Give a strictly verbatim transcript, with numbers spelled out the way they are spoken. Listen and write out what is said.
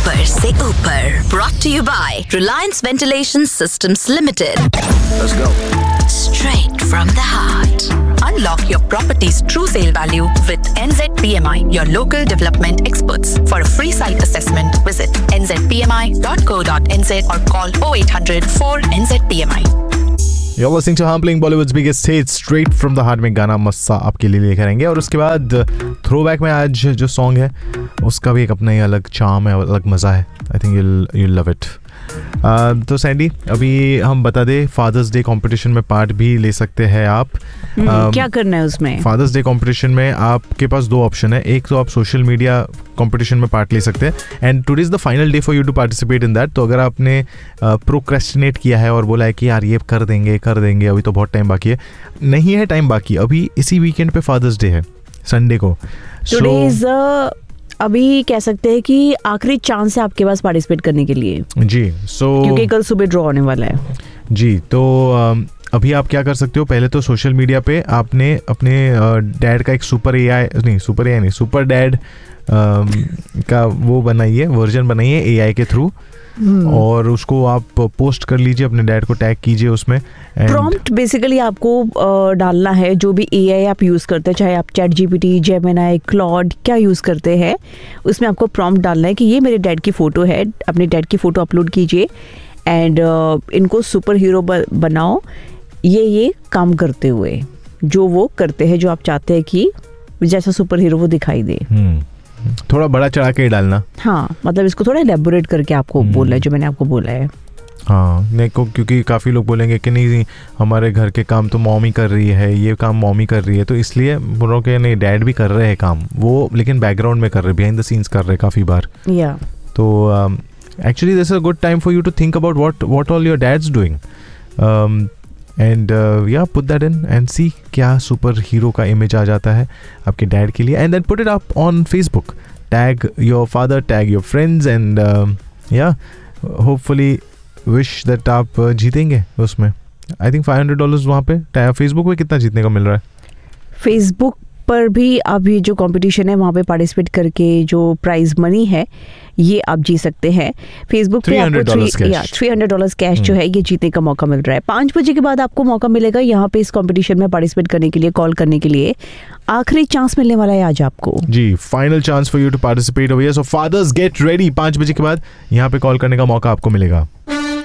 ऊपर से ऊपर brought to you by Reliance Ventilation Systems Limited. Let's go. Straight from the heart. Unlock your property's true sale value with N Z P M I, your local development experts. For a free site assessment, visit n z p m i dot co dot n z or call oh eight hundred four N Z P M I. You're listening to हम playing Bollywood's biggest hits straight from the heart में गाना मस्सा आपके लिए लेकर आएंगे और उसके बाद थ्रोबैक में आज जो सॉन्ग है उसका भी एक अपना ही अलग चार्म है, अलग मज़ा है. I think you'll you'll love it. Uh, तो सैंडी अभी हम बता दें फादर्स डे कंपटीशन में पार्ट भी ले सकते हैं आप. uh, क्या करना है उसमें? फादर्स डे कंपटीशन में आपके पास दो ऑप्शन है. एक तो आप सोशल मीडिया कंपटीशन में पार्ट ले सकते हैं and today is the final day for you to participate in that. तो अगर आपने प्रोक्रेस्टिनेट uh, किया है और बोला है कि यार ये कर देंगे कर देंगे अभी तो बहुत टाइम बाकी है, नहीं है टाइम बाकी. अभी इसी वीकेंड पे फादर्स डे है संडे को. so, अभी कह सकते हैं कि आखिरी चांस है आपके पास पार्टिसिपेट करने के लिए. जी सो so, क्योंकि कल सुबह ड्रॉ होने वाला है. जी तो अभी आप क्या कर सकते हो, पहले तो सोशल मीडिया पे आपने अपने डैड का एक सुपर एआई नहीं सुपर एआई नहीं सुपर डैड का वो बनाइए, वर्जन बनाइए एआई के थ्रू और उसको आप पोस्ट कर लीजिए, अपने डैड को टैग कीजिए उसमें. प्रॉम्प्ट बेसिकली आपको डालना है जो भी एआई आप यूज़ करते हैं, चाहे आप चैट जीपीटी, जेमिनाई, क्लॉड क्या यूज़ करते हैं, उसमें आपको प्रॉम्प्ट डालना है कि ये मेरे डैड की फ़ोटो है, अपने डैड की फ़ोटो अपलोड कीजिए एंड uh, इनको सुपर हीरो बनाओ ये ये काम करते हुए, जो वो करते हैं जो आप चाहते हैं कि जैसा सुपर हीरो वो दिखाई दे. थोड़ा बड़ा चढ़ा के डालना. हाँ मतलब इसको थोड़ा एलेबोरेट करके आपको बोलना है जो मैंने आपको बोला है. हाँ नहीं को क्योंकि काफ़ी लोग बोलेंगे कि नहीं हमारे घर के काम तो मॉमी कर रही है, ये काम मॉमी कर रही है, तो इसलिए बोल रहा हूँ कि नहीं डैड भी कर रहे हैं काम वो, लेकिन बैकग्राउंड में कर रहे हैं, बिहाइंड द सीन्स कर रहे हैं काफ़ी बार. या तो actually this is a good time for you to think about what what all your dads doing and या पुट दैट इन एंड सी क्या सुपर हीरो का इमेज आ जाता है आपके डैड के लिए and then put it up on Facebook, tag your father, tag your friends and या hopefully wish that आप जीतेंगे उसमें. I think five hundred dollars वहाँ पे फेसबुक पे कितना जीतने का मिल रहा है? फेसबुक पर भी आप ये जो कंपटीशन है वहाँ पे पार्टिसिपेट करके जो प्राइज मनी है ये आप जीत सकते हैं. फेसबुक पे आपको थ्री हंड्रेड डॉलर्स कैश जो है ये जीतने का मौका मिल रहा है. पाँच बजे के बाद आपको मौका मिलेगा यहाँ पे इस कंपटीशन में पार्टिसिपेट करने के लिए, कॉल करने के लिए. आखिरी चांस मिलने वाला है आज आपको. जी final chance for you to participate over here. So fathers get ready, पाँच बजे के बाद यहाँ पे कॉल करने का मौका आपको मिलेगा.